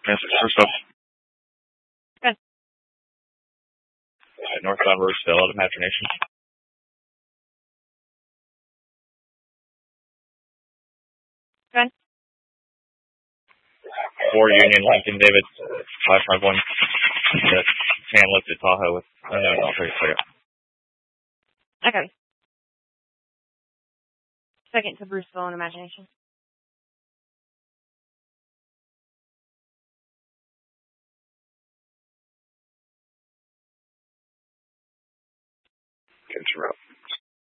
First up. Good. Northbound Roseville out of Imagination. Good. 4 Union Lincoln David 551. Hand lifted Tahoe with unknown operator. Okay. Second to Bruceville and Imagination. Interrupt.